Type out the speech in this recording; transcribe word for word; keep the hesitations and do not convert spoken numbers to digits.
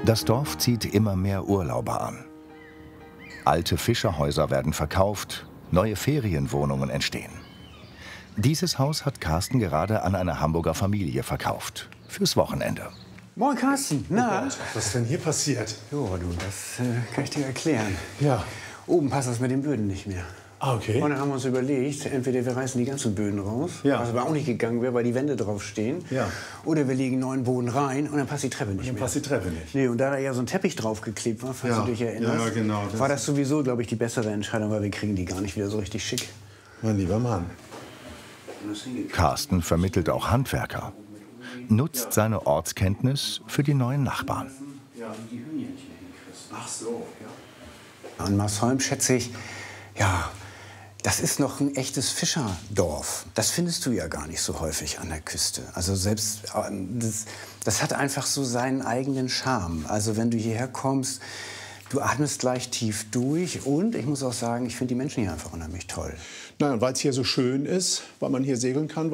Das Dorf zieht immer mehr Urlauber an. Alte Fischerhäuser werden verkauft, neue Ferienwohnungen entstehen. Dieses Haus hat Carsten gerade an eine Hamburger Familie verkauft. Fürs Wochenende. Moin Carsten, na? Oh Gott, was ist denn hier passiert? Jo, du, das äh, kann ich dir erklären. Ja. Oben passt das mit den Böden nicht mehr. Ah, okay. Und dann haben wir uns überlegt, entweder wir reißen die ganzen Böden raus, Ja. was aber auch nicht gegangen wäre, weil die Wände drauf stehen. Ja. Oder wir legen neuen Boden rein und dann passt die Treppe nicht Dann mehr. passt die Treppe nicht. Nee, und da da ja so ein Teppich draufgeklebt war, falls Ja. du dich erinnerst, Ja, ja, genau. Das war das sowieso, glaube ich, die bessere Entscheidung, weil wir kriegen die gar nicht wieder so richtig schick. Mein lieber Mann. Carsten vermittelt auch Handwerker, nutzt seine Ortskenntnis für die neuen Nachbarn. Ach so, ja. An Marsholm schätze ich, ja, das ist noch ein echtes Fischerdorf. Das findest du ja gar nicht so häufig an der Küste. Also selbst, das, das hat einfach so seinen eigenen Charme. Also wenn du hierher kommst, du atmest gleich tief durch und ich muss auch sagen, ich finde die Menschen hier einfach unheimlich toll. Naja, weil es hier so schön ist, weil man hier segeln kann,